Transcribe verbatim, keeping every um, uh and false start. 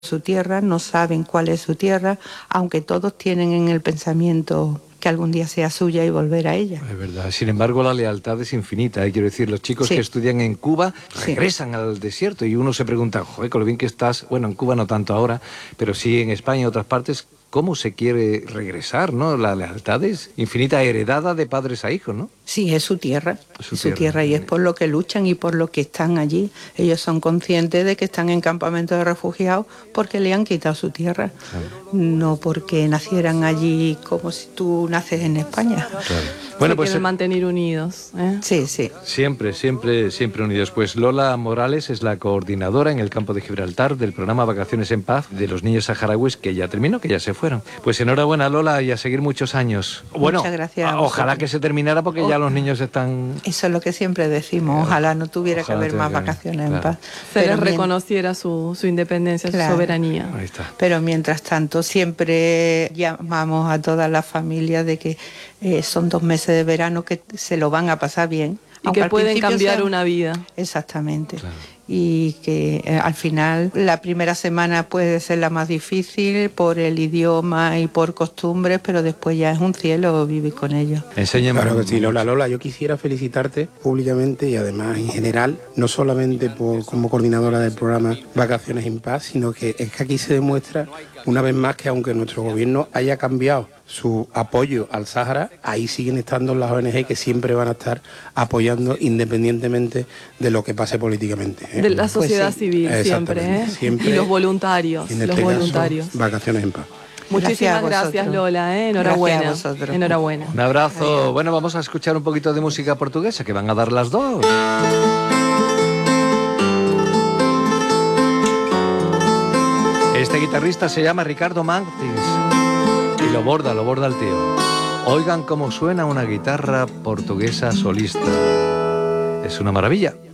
su tierra, no saben cuál es su tierra, aunque todos tienen en el pensamiento que algún día sea suya y volver a ella. Es verdad. Sin embargo, la lealtad es infinita, ¿eh? Quiero decir, los chicos sí. que estudian en Cuba regresan sí. al desierto y uno se pregunta, joder, con lo bien que estás, bueno, en Cuba no tanto ahora, pero sí en España y otras partes, ¿cómo se quiere regresar, no? La lealtad es infinita, heredada de padres a hijos, ¿no? Sí, es su tierra, es su, su tierra, tierra y es por lo que luchan y por lo que están allí. Ellos son conscientes de que están en campamentos de refugiados porque le han quitado su tierra, claro. No porque nacieran allí como si tú naces en España. Claro. Bueno, se pues quieren mantener unidos, ¿eh? Sí, sí. Siempre, siempre, siempre unidos. Pues Lola Morales es la coordinadora en el campo de Gibraltar del programa Vacaciones en Paz de los niños saharauis que ya terminó, que ya se fueron. Pues enhorabuena, Lola, y a seguir muchos años. Bueno, muchas gracias. Ojalá que se terminara porque oh. ya los niños están... Eso es lo que siempre decimos. Ojalá no tuviera ojalá que haber más que... vacaciones claro. en paz. Se Pero les mien... reconociera su, su independencia, claro. su soberanía. Ahí está. Pero mientras tanto siempre llamamos a todas las familias de que eh, son dos meses de verano que se lo van a pasar bien. Y que pueden cambiar sea... una vida. Exactamente. Claro. Y que eh, al final la primera semana puede ser la más difícil por el idioma y por costumbres, pero después ya es un cielo vivir con ellos. Enséñame. Claro que sí, Lola. Lola, yo quisiera felicitarte públicamente y además en general, no solamente por, como coordinadora del programa Vacaciones en Paz, sino que es que aquí se demuestra una vez más que aunque nuestro gobierno haya cambiado su apoyo al Sáhara, ahí siguen estando las O N G que siempre van a estar apoyando independientemente de lo que pase políticamente, ¿eh? De la sociedad pues sí. civil siempre, ¿eh? siempre, y los voluntarios, en este los voluntarios. Caso, Vacaciones en Paz. Muchísimas gracias, gracias Lola, ¿eh? Enhorabuena. Enhorabuena. Un abrazo. Adiós. Bueno, vamos a escuchar un poquito de música portuguesa, que van a dar las dos. Este guitarrista se llama Ricardo Martins y lo borda, lo borda el tío. Oigan cómo suena una guitarra portuguesa solista. Es una maravilla.